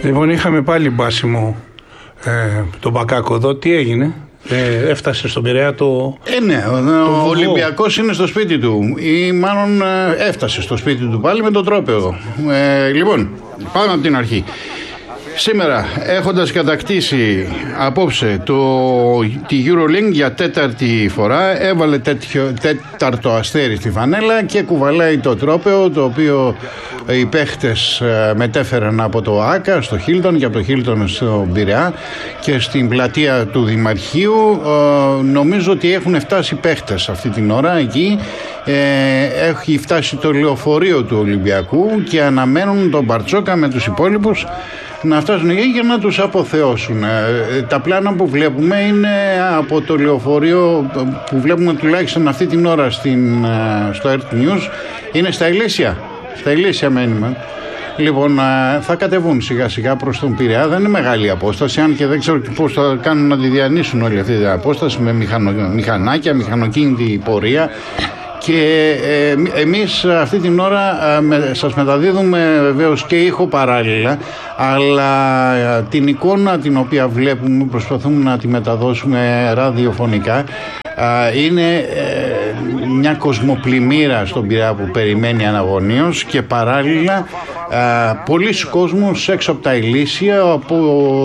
Λοιπόν, είχαμε πάλι μπάσιμο τον Μπακάκο εδώ. Τι έγινε? Έφτασε στον Πειραιά το. Ναι, ο Ολυμπιακός είναι στο σπίτι του. Ή μάλλον έφτασε στο σπίτι του πάλι με το τρόπαιο. Λοιπόν, πάμε από την αρχή. Σήμερα, έχοντας κατακτήσει απόψε τη EuroLeague για τέταρτη φορά, έβαλε τέταρτο αστέρι στη φανέλα και κουβαλάει το τρόπαιο, το οποίο οι παίχτες μετέφεραν από το ΆΚΑ στο Χίλτον και από το Χίλτον στο Πειραιά και στην πλατεία του Δημαρχείου. Νομίζω ότι έχουν φτάσει παίχτες αυτή την ώρα εκεί. Έχει φτάσει το λεωφορείο του Ολυμπιακού και αναμένουν τον Μπαρτσόκα με τους υπόλοιπους να φτάσουν εκεί για να τους αποθεώσουν. Τα πλάνα που βλέπουμε είναι από το λεωφορείο που βλέπουμε τουλάχιστον αυτή την ώρα στο Earth News, είναι στα Ηλίσια. Στα Ηλίσια μένουμε. Λοιπόν, θα κατεβούν σιγά σιγά προς τον Πειραιά. Δεν είναι μεγάλη απόσταση, αν και δεν ξέρω πώς θα κάνουν να τη διανύσουν όλη αυτή την απόσταση με μηχανάκια, μηχανοκίνητη πορεία. Και εμείς αυτή την ώρα σας μεταδίδουμε βεβαίως και ήχο παράλληλα, αλλά την εικόνα την οποία βλέπουμε, προσπαθούμε να τη μεταδώσουμε ραδιοφωνικά. Είναι μια κοσμοπλημμύρα στον Πειραιά που περιμένει αναγωνίως και παράλληλα πολλοί κόσμος έξω από τα Ηλίσια, από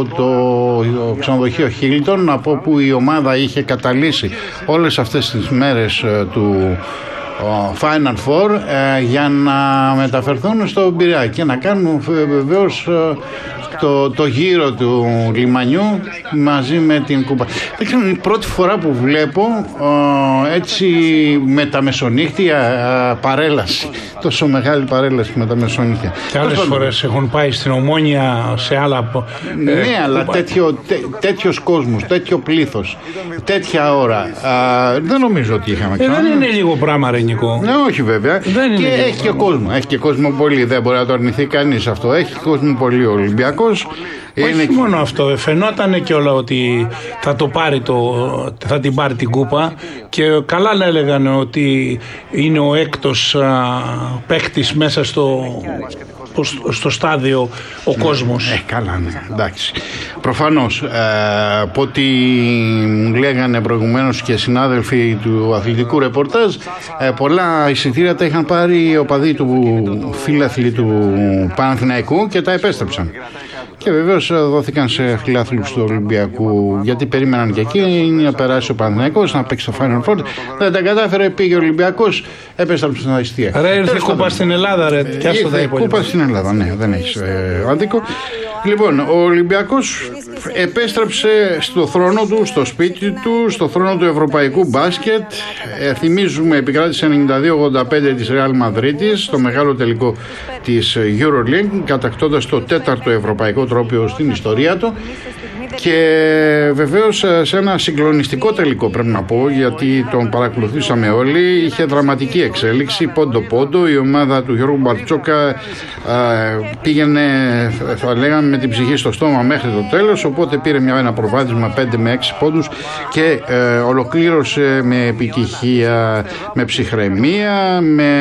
το ξενοδοχείο Χίλτον, από όπου η ομάδα είχε καταλύσει όλες αυτές τις μέρες του Final Four για να μεταφερθούν στον Πειραιά και να κάνουν βεβαίως το γύρο του λιμανιού μαζί με την κούπα. Δεν ξέρω, είναι η πρώτη φορά που βλέπω έτσι με τα μεσονύχτια παρέλαση. Τόσο μεγάλη παρέλαση με τα μεσονύχτια. Και άλλες φορές έχουν πάει στην Ομόνια σε άλλα. Ναι, αλλά τέτοιος κόσμος, τέτοιο πλήθος, τέτοια ώρα. Δεν νομίζω ότι είχαμε ξανά. Δεν είναι λίγο πράγμα, ρε Νικό. Ναι, όχι βέβαια. Και έχει και κόσμο. Έχει και κόσμο πολύ. Δεν μπορεί να το αρνηθεί κανείς αυτό. Έχει κόσμο πολύ ο Ολυμπιακός. Όχι μόνο αυτό, φαινότανε και όλα ότι θα την πάρει την κούπα και καλά να έλεγαν ότι είναι ο έκτος παίκτης μέσα στο στάδιο ο κόσμος. Καλά, ναι, εντάξει. Προφανώς, από ό,τι μου λέγανε προηγουμένως και συνάδελφοι του αθλητικού ρεπορτάζ, πολλά εισιτήρια τα είχαν πάρει οι οπαδοί του φίλαθλοι του Παναθηναϊκού και τα επέστρεψαν. Και βεβαίως δόθηκαν σε φιλάθλους του Ολυμπιακού, γιατί περίμεναν και εκεί να περάσει ο Παναθηναϊκός, να παίξει το Final Four. Δεν τα κατάφερε, πήγε ο Ολυμπιακός, επέστρεψε στην αιστεία. Ρε, ήρθε κούπα στην Ελλάδα, ρε. Ήρθε κούπα στην Ελλάδα, ναι, δεν έχεις άδικο. Λοιπόν, ο Ολυμπιακός επέστρεψε στο θρόνο του, στο σπίτι του, στο θρόνο του ευρωπαϊκού μπάσκετ. Θυμίζουμε, επικράτησε 92-85 της Real Madrid στο μεγάλο τελικό της EuroLeague, κατακτώντας το τέταρτο ευρωπαϊκό τρόπαιο στην ιστορία του. Και βεβαίως σε ένα συγκλονιστικό τελικό, πρέπει να πω, γιατί τον παρακολουθήσαμε όλοι. Είχε δραματική εξέλιξη, πόντο-πόντο. Η ομάδα του Γιώργου Μπαρτσόκα πήγαινε, θα λέγαμε, με την ψυχή στο στόμα μέχρι το τέλος. Οπότε πήρε ένα προβάδισμα 5 με 6 πόντους και ολοκλήρωσε με επιτυχία, με ψυχραιμία, με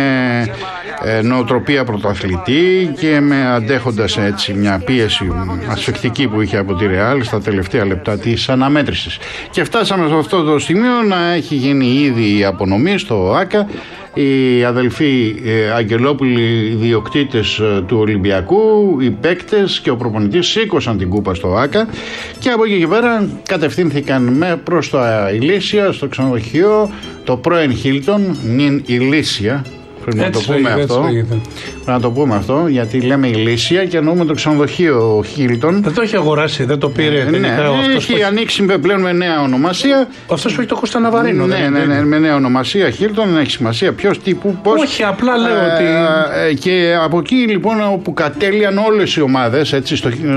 νοοτροπία πρωταθλητή και με αντέχοντας έτσι μια πίεση ασφικτική που είχε από τη Ρεάλ στα τελευταία λεπτά της αναμέτρησης. Και φτάσαμε σε αυτό το σημείο να έχει γίνει ήδη η απονομή στο ΆΚΑ. Οι αδελφοί Αγγελόπουλοι, διοκτήτες του Ολυμπιακού, οι παίκτες και ο προπονητής σήκωσαν την κούπα στο ΆΚΑ και από εκεί και πέρα κατευθύνθηκαν προς τα Ηλίσια, στο ξενοδοχείο, το πρώην Χίλτον, νυν Ηλίσια. Πρέπει να το πούμε αυτό. Πρέπει να το πούμε αυτό, γιατί λέμε Ηλίσια και εννοούμε το ξενοδοχείο Χίλτον. Δεν το έχει αγοράσει, δεν το πήρε. Ναι, έχει ανοίξει πλέον με νέα ονομασία. Αυτός που έχει το Κώστα Ναβαρίνο. Ναι, με νέα ονομασία Χίλτον, δεν έχει σημασία ποιος, τύπου, πώς. Όχι, απλά λέω ότι. Και από εκεί λοιπόν όπου κατέλειαν όλες οι ομάδες, έτσι,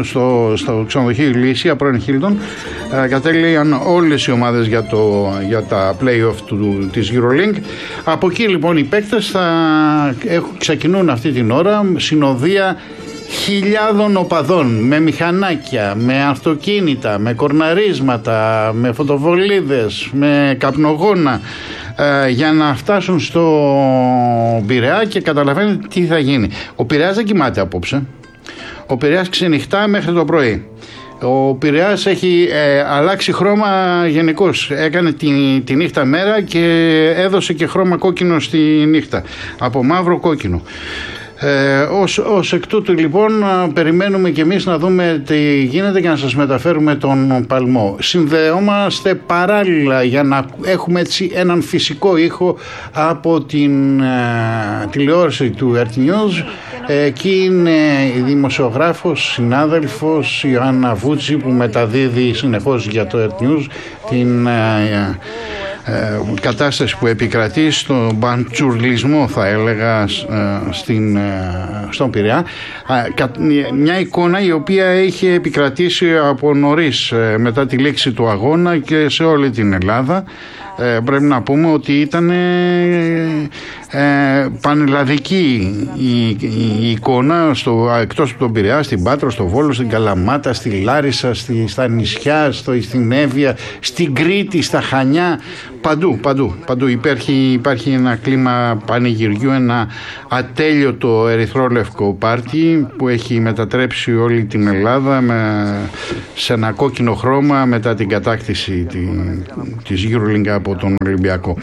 στο ξενοδοχείο Ηλίσια, πρώην Χίλτον, κατέλειαν όλες οι ομάδες για τα play-off της EuroLeague. Από εκεί λοιπόν οι παίκτες θα ξεκινούν αυτή την ώρα συνοδεία χιλιάδων οπαδών με μηχανάκια, με αυτοκίνητα, με κορναρίσματα, με φωτοβολίδες, με καπνογόνα για να φτάσουν στο Πειραιά και καταλαβαίνετε τι θα γίνει. Ο Πειραιάς δεν κοιμάται απόψε. Ο Πειραιάς ξενυχτά μέχρι το πρωί. Ο Πειραιάς έχει αλλάξει χρώμα γενικώς. Έκανε τη νύχτα μέρα και έδωσε και χρώμα κόκκινο στη νύχτα. Από μαύρο κόκκινο. Ως εκ τούτου λοιπόν περιμένουμε και εμείς να δούμε τι γίνεται και να σας μεταφέρουμε τον παλμό. Συνδεόμαστε παράλληλα για να έχουμε έτσι έναν φυσικό ήχο από την τηλεόραση του RT News. Εκεί είναι η δημοσιογράφος, συνάδελφος Ιωάννα Βούτση που μεταδίδει συνεχώς για το RT News την κατάσταση που επικρατεί στον μπαντσουρλισμό, θα έλεγα, στον Πειραιά. Μια εικόνα η οποία έχει επικρατήσει από νωρίς μετά τη λήξη του αγώνα και σε όλη την Ελλάδα. Πρέπει να πούμε ότι ήταν πανελλαδική η εικόνα εκτός από τον Πειραιά, στην Πάτρα, στο Βόλο, στην Καλαμάτα, στη Λάρισα, στα νησιά, στην Εύβοια, στην Κρήτη, στα Χανιά, παντού υπάρχει ένα κλίμα πανηγυριού, ένα ατέλειωτο ερυθρόλευκο πάρτι που έχει μετατρέψει όλη την Ελλάδα σε ένα κόκκινο χρώμα μετά την κατάκτηση της EuroLeague από τον Ολυμπιακό.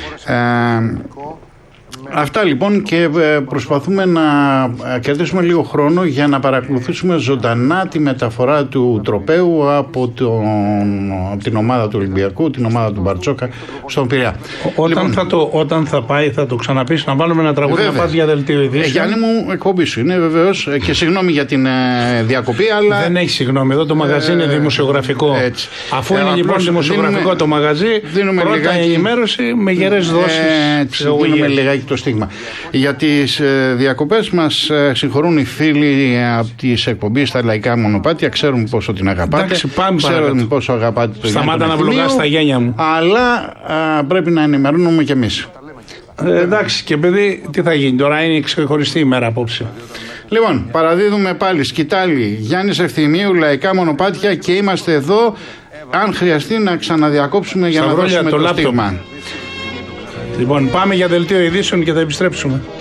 Αυτά λοιπόν, και προσπαθούμε να κερδίσουμε λίγο χρόνο για να παρακολουθήσουμε ζωντανά τη μεταφορά του τροπαίου από την ομάδα του Ολυμπιακού, την ομάδα του Μπαρτσόκα στον Πειραιά. Όταν θα πάει θα το ξαναπείς, να βάλουμε ένα τραγούδι να πας για δελτίο ειδήσεων. Γιάννη μου, εκπομπή σου είναι βεβαίως, και συγγνώμη για την διακοπή, αλλά... Δεν έχει συγγνώμη, εδώ το μαγαζί είναι δημοσιογραφικό. Έτσι. Αφού είναι λοιπόν δημοσιογραφικό το μαγαζί, πρώτα ενημέρωση με γερές δόσεις. Δίνουμε λιγάκι το στίγμα. Για τις διακοπές μας συγχωρούν οι φίλοι από τις εκπομπές στα λαϊκά μονοπάτια. Ξέρουμε πόσο την αγαπάτε. Εντάξει, ξέρουμε πόσο αγαπάτε το Σταμάτα να βλογάς τα γένια μου. Αλλά πρέπει να ενημερώνουμε κι εμείς. Εντάξει, και παιδί, τι θα γίνει τώρα, είναι ξεχωριστή ημέρα απόψε. Λοιπόν, παραδίδουμε πάλι σκητάλη Γιάννης Ευθυμίου, λαϊκά μονοπάτια, και είμαστε εδώ αν χρειαστεί να ξαναδιακόψουμε για να δώσουμε το στίγμα. Λοιπόν, πάμε για δελτίο ειδήσεων και θα επιστρέψουμε.